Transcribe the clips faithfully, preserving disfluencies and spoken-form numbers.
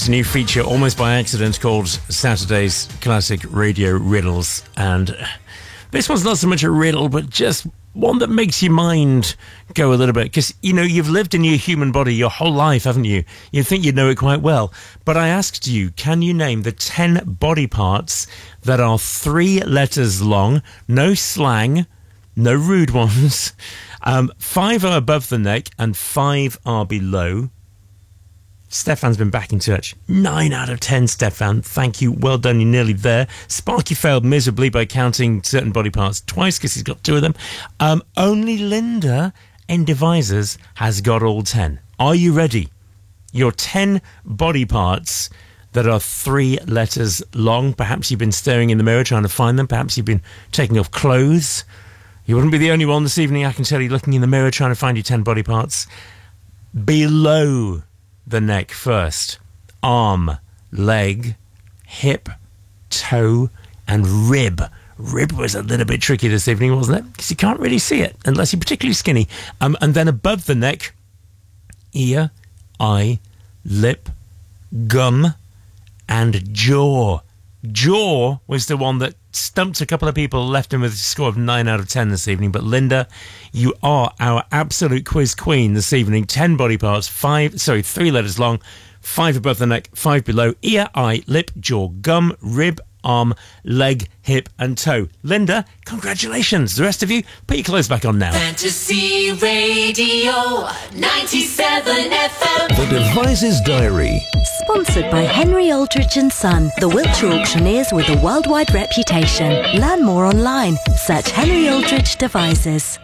It's a new feature, almost by accident, called Saturday's Classic Radio Riddles. And this one's not so much a riddle, but just one that makes your mind go a little bit. Because, you know, you've lived in your human body your whole life, haven't you? You think you know it quite well. But I asked you, can you name the ten body parts that are three letters long, no slang, no rude ones, um, five are above the neck and five are below? Stefan's been back in touch. Nine out of ten, Stefan. Thank you. Well done. You're nearly there. Sparky failed miserably by counting certain body parts twice because he's got two of them. Um, only Linda in Devices has got all ten. Are you ready? Your ten body parts that are three letters long. Perhaps you've been staring in the mirror trying to find them. Perhaps you've been taking off clothes. You wouldn't be the only one this evening, I can tell you, looking in the mirror trying to find your ten body parts. Below the neck first. Arm, leg, hip, toe, and rib. Rib was a little bit tricky this evening, wasn't it? Because you can't really see it unless you're particularly skinny. Um, and then above the neck, ear, eye, lip, gum, and jaw. Jaw was the one that stumped a couple of people, left him with a score of nine out of ten this evening. But Linda, you are our absolute quiz queen this evening. ten body parts, five, sorry, three letters long, five above the neck, five below, ear, eye, lip, jaw, gum, rib, arm, leg, hip, and toe. Linda, congratulations. The rest of you, put your clothes back on now. Fantasy Radio ninety-seven F M. The Devices Diary. Sponsored by Henry Aldrich and Son, the Wiltshire auctioneers with a worldwide reputation. Learn more online. Search Henry Aldrich Devices.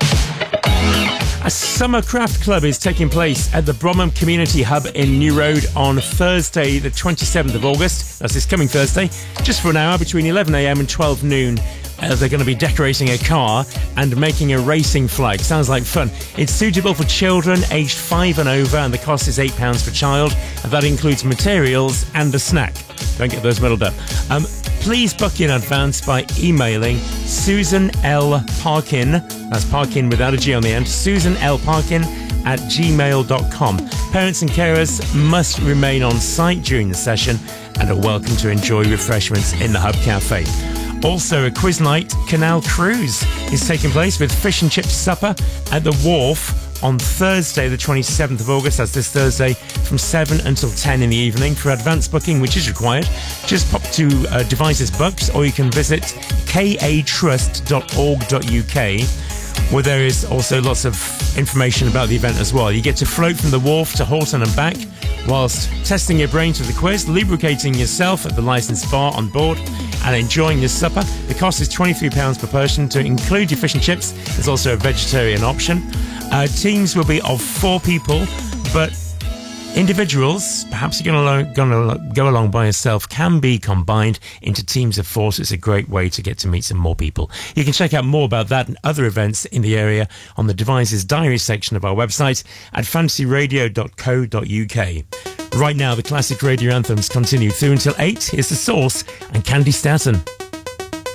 A summer craft club is taking place at the Bromham Community Hub in New Road on Thursday, the twenty-seventh of August. That's this coming Thursday, just for an hour between eleven a m and twelve noon. Uh, they're going to be decorating a car and making a racing flag. Sounds like fun. It's suitable for children aged five and over, and the cost is eight pounds per child. And that includes materials and a snack. Don't get those muddled up. Um, please book in advance by emailing Susan L. Parkin. That's Parkin without a G on the end. Susan L. Parkin at gmail dot com. Parents and carers must remain on site during the session and are welcome to enjoy refreshments in the Hub Cafe. Also, a quiz night Canal Cruise is taking place with fish and chip supper at the Wharf on Thursday, the twenty-seventh of August. That's this Thursday from seven until ten in the evening. For advance booking, which is required, just pop to uh, Devices Books, or you can visit k a trust dot org dot u k, where there is also lots of information about the event as well. You get to float from the Wharf to Horton and back whilst testing your brains with the quiz, lubricating yourself at the licensed bar on board, and enjoying your supper. The cost is twenty-three pounds per person. To include your fish and chips, there's also a vegetarian option. Uh, teams will be of four people, but individuals, perhaps you're going to go along by yourself, can be combined into teams of four, so it's a great way to get to meet some more people. You can check out more about that and other events in the area on the Devices Diary section of our website at fantasy radio dot co dot u k. Right now, the classic radio anthems continue through until eight. Here's The Source and Candy Staton.